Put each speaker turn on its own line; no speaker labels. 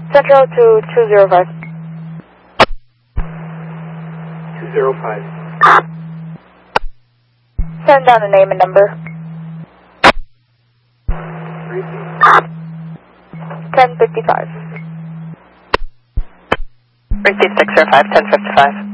Central to 205.
205.
Send down the name and number. 1055.
Receive 605, 1055.